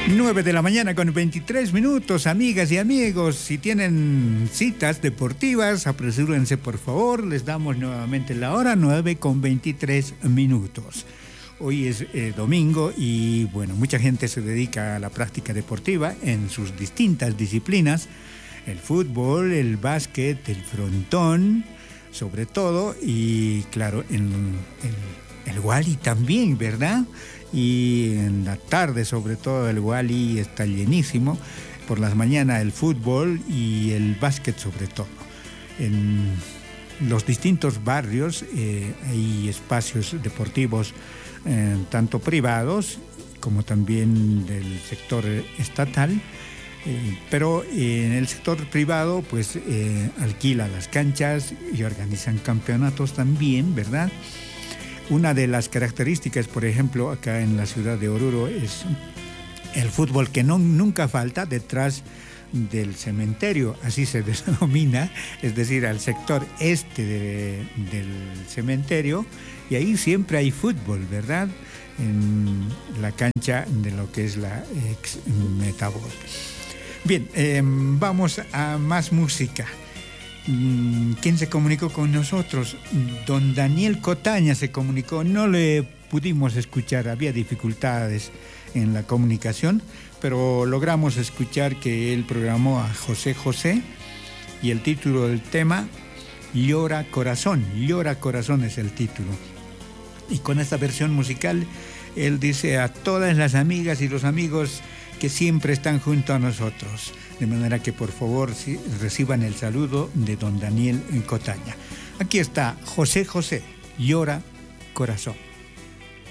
9 de la mañana con 23 minutos, amigas y amigos. Si tienen citas deportivas, apresúrense por favor. Les damos nuevamente la hora, 9 con 23 minutos. Hoy es domingo y bueno, mucha gente se dedica a la práctica deportiva en sus distintas disciplinas. El fútbol, el básquet, el frontón, sobre todo. Y claro, el wally también, ¿verdad? Y en la tarde, sobre todo, el wally está llenísimo. Por las mañanas el fútbol y el básquet, sobre todo. En los distintos barrios hay espacios deportivos, tanto privados como también del sector estatal. Pero en el sector privado, pues, alquila las canchas y organizan campeonatos también, ¿verdad? Una de las características, por ejemplo, acá en la ciudad de Oruro es el fútbol que nunca falta detrás del cementerio, así se denomina, es decir, al sector este del cementerio, y ahí siempre hay fútbol, ¿verdad? En la cancha de lo que es la ex Metabol. Bien, vamos a más música. ¿Quién se comunicó con nosotros? Don Daniel Cotaña se comunicó, no le pudimos escuchar, había dificultades en la comunicación, pero logramos escuchar que él programó a José José y el título del tema, Llora Corazón es el título. Y con esta versión musical, él dice a todas las amigas y los amigos que siempre están junto a nosotros. De manera que por favor reciban el saludo de don Daniel Cotaña. Aquí está José José, Llora Corazón.